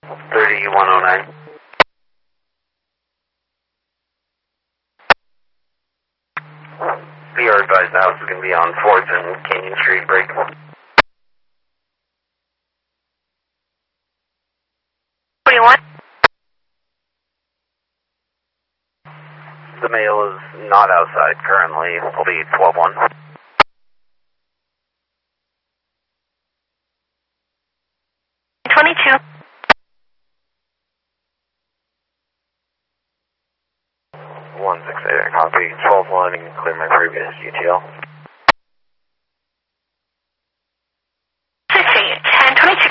3109. We are advised the house is going to be on 4th and Canyon Street break. The mail is not outside currently. It'll be 12-1. One 6-8, copy. 12-1, you can clear my previous UTL. 1022.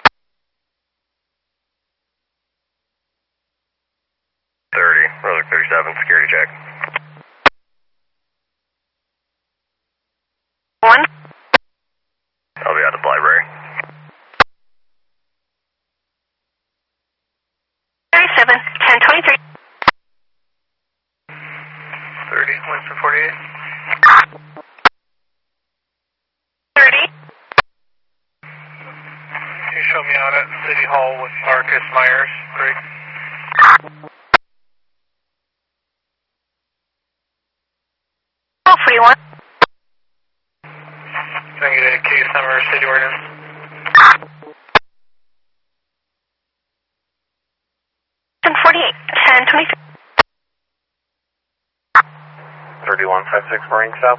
30, Roller 37, security check. 1. I'll be out of the library. 37, 1023. 30, Winston 48. 30. Can you show me out at City Hall with Marcus Myers, break? Oh, 41. Can I get a case number, city ordinance? And 48, 1023. 3156 Marine South.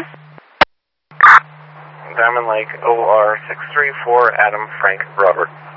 Diamond Lake, OR 634, Adam Frank Robert.